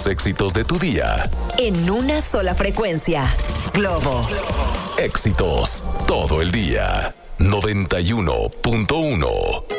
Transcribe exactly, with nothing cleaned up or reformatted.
los éxitos de tu día. En una sola frecuencia. Globo. Éxitos todo el día. noventa y uno punto uno.